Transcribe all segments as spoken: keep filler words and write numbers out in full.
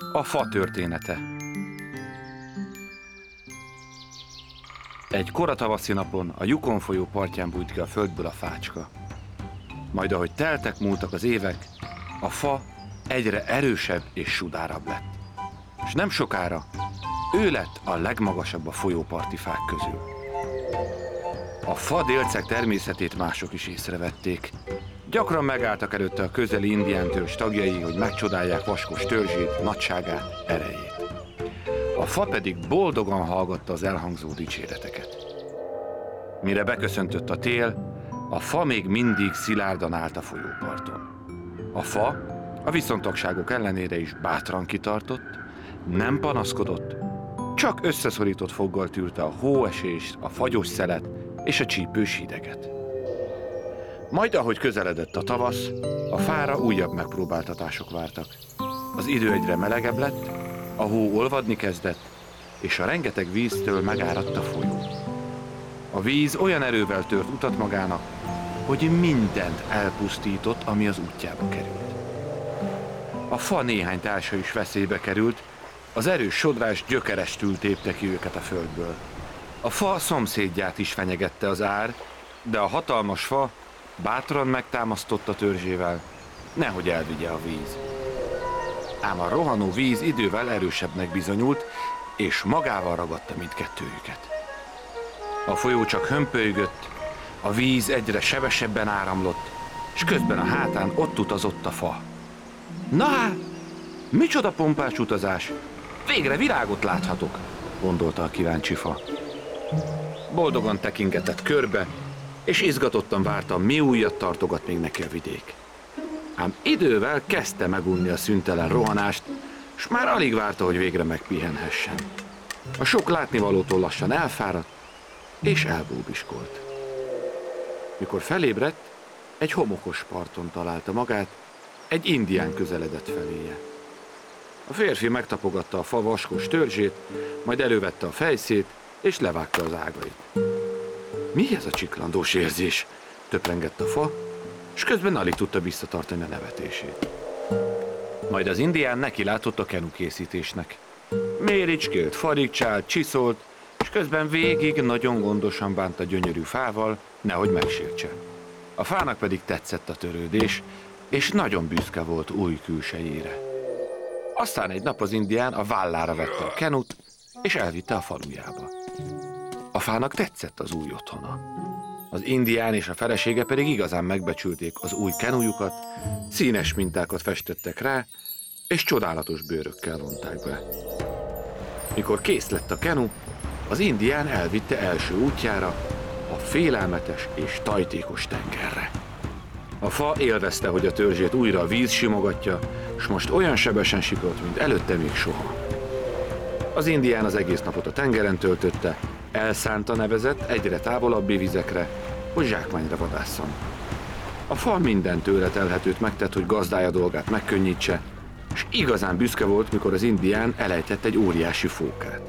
A fa története. Egy koratavaszi napon a Yukon folyó partján bújt ki a földből a fácska. Majd ahogy teltek, múltak az évek, a fa egyre erősebb és sudárabb lett. És nem sokára ő lett a legmagasabb a folyóparti fák közül. A fa délceg természetét mások is észrevették. Gyakran megálltak előtte a közeli indián törzs tagjai, hogy megcsodálják vaskos törzsét, nagyságát, erejét. A fa pedig boldogan hallgatta az elhangzó dicséreteket. Mire beköszöntött a tél, a fa még mindig szilárdan állt a folyóparton. A fa a viszontagságok ellenére is bátran kitartott, nem panaszkodott, csak összeszorított foggal tűrte a hóesést, a fagyos szelet és a csípős hideget. Majd, ahogy közeledett a tavasz, a fára újabb megpróbáltatások vártak. Az idő egyre melegebb lett, a hó olvadni kezdett, és a rengeteg víztől megáradt a folyó. A víz olyan erővel tört utat magának, hogy mindent elpusztított, ami az útjába került. A fa néhány társa is veszélybe került, az erős sodrás gyökerestül tépte ki őket a földből. A fa szomszédját is fenyegette az ár, de a hatalmas fa bátran megtámasztotta törzsével, nehogy elvigye a víz. Ám a rohanó víz idővel erősebbnek bizonyult, és magával ragadta mindkettőjüket. A folyó csak hömpölygött, a víz egyre sebesebben áramlott, és közben a hátán ott utazott a fa. Na hát, micsoda pompás utazás! Végre virágot láthatok, gondolta a kíváncsi fa. Boldogan tekingetett körbe, és izgatottan várta, mi újat tartogat még neki a vidék. Ám idővel kezdte megunni a szüntelen rohanást, s már alig várta, hogy végre megpihenhessen. A sok látnivalótól lassan elfáradt, és elbóbiskolt. Mikor felébredt, egy homokos parton találta magát, egy indián közeledett feléje. A férfi megtapogatta a fa vaskos törzsét, majd elővette a fejszét, és levágta az ágait. Mi ez a csiklandós érzés? Töprengett a fa, és közben alig tudta visszatartani a nevetését. Majd az indián neki látott a kenukészítésnek. Méricskélt, farigcsált, csiszolt, és közben végig nagyon gondosan bánta gyönyörű fával, nehogy megsértse. A fának pedig tetszett a törődés, és nagyon büszke volt új külsejére. Aztán egy nap az indián a vállára vette a kenut, és elvitte a falujába. A fának tetszett az új otthona. Az indián és a felesége pedig igazán megbecsülték az új kenujukat, színes mintákat festettek rá, és csodálatos bőrökkel vonták be. Mikor kész lett a kenu, az indián elvitte első útjára, a félelmetes és tajtékos tengerre. A fa élvezte, hogy a törzsét újra a víz simogatja, s most olyan sebesen siklott, mint előtte még soha. Az indián az egész napot a tengeren töltötte, elszánta nevezett egyre távolabbi vizekre, hogy zsákmányra vadásszon. A fa minden tőle telhetőt megtett, hogy gazdája dolgát megkönnyítse, és igazán büszke volt, mikor az indián elejtett egy óriási fókát.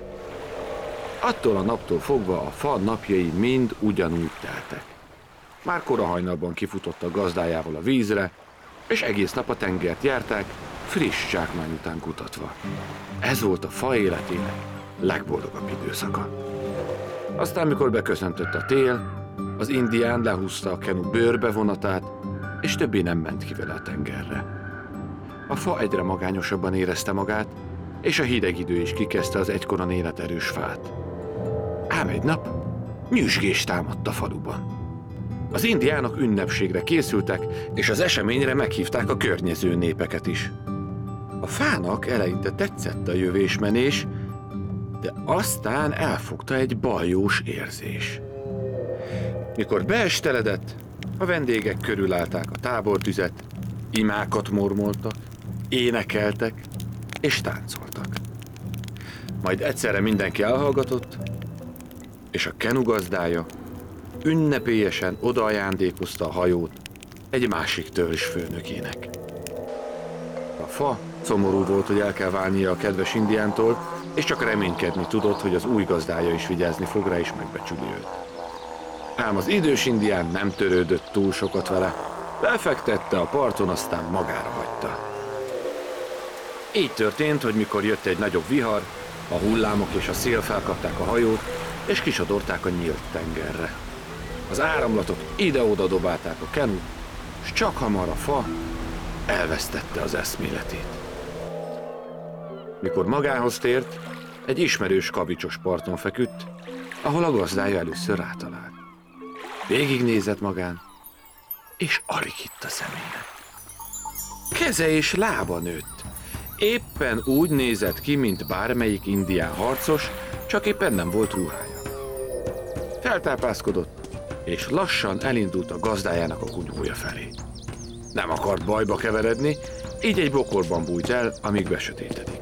Attól a naptól fogva a fa napjai mind ugyanúgy teltek. Már kora hajnalban kifutott a gazdájával a vízre, és egész nap a tengert járták, friss zsákmány után kutatva. Ez volt a fa életének legboldogabb időszaka. Aztán, mikor beköszöntött a tél, az indián lehúzta a kenu bőrbevonatát, és többé nem ment ki vele a tengerre. A fa egyre magányosabban érezte magát, és a hideg idő is kikezdte az egykoron életerős fát. Ám egy nap nyüzsgés támadt a faluban. Az indiánok ünnepségre készültek, és az eseményre meghívták a környező népeket is. A fának eleinte tetszett a jövésmenés, de aztán elfogta egy baljós érzés. Mikor beesteledett, a vendégek körülállták a tábortüzet, imákat mormoltak, énekeltek és táncoltak. Majd egyszerre mindenki elhallgatott, és a kenu gazdája ünnepélyesen odaajándékozta a hajót egy másik törzs főnökének. A fa szomorú volt, hogy el kell válnia a kedves indiántól, és csak reménykedni tudott, hogy az új gazdája is vigyázni fog rá és megbecsüli őt. Ám az idős indián nem törődött túl sokat vele, lefektette a parton, aztán magára hagyta. Így történt, hogy mikor jött egy nagyobb vihar, a hullámok és a szél felkapták a hajót, és kisodorták a nyílt tengerre. Az áramlatok ide-oda dobálták a kenut, s csak hamar a fa elvesztette az eszméletét. Mikor magához tért, egy ismerős kavicsos parton feküdt, ahol a gazdája először rátalált. Végignézett magán, és alig hitt a szemének. Keze és lába nőtt. Éppen úgy nézett ki, mint bármelyik indián harcos, csak éppen nem volt ruhája. Feltápászkodott, és lassan elindult a gazdájának a kunyhója felé. Nem akart bajba keveredni, így egy bokorban bújt el, amíg besötétedik.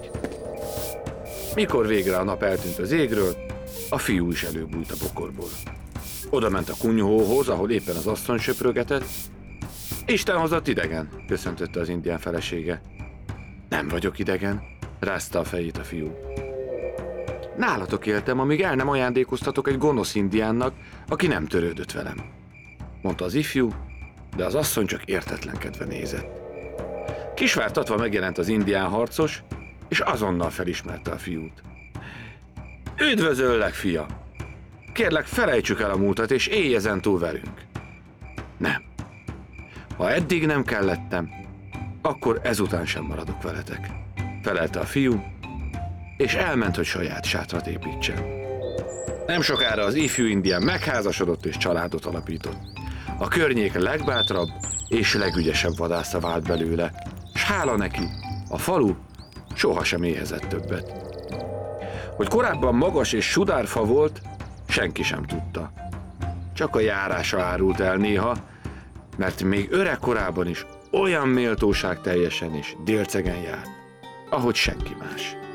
Mikor végre a nap eltűnt az égről, a fiú is előbújt a bokorból. Oda ment a kunyhóhoz, ahol éppen az asszony söprögetett. Isten hozott idegen, köszöntötte az indián felesége. Nem vagyok idegen, rázta a fejét a fiú. Nálatok éltem, amíg el nem ajándékoztatok egy gonosz indiánnak, aki nem törődött velem, mondta az ifjú, de az asszony csak értetlenkedve nézett. Kisvártatva megjelent az indián harcos, és azonnal felismerte a fiút. Üdvözöllek, fia! Kérlek, felejtsük el a múltat, és élj ezen túl velünk. Nem. Ha eddig nem kellettem, akkor ezután sem maradok veletek, felelte a fiú, és elment, hogy saját sátrat építsen. Nem sokára az ifjú indián megházasodott és családot alapított. A környék legbátrabb és legügyesebb vadásza vált belőle, s hála neki, a falu sohasem éhezett többet. Hogy korábban magas és sudárfa volt, senki sem tudta. Csak a járása árult el néha, mert még öreg korában is olyan méltóság teljesen és délcegen járt, ahogy senki más.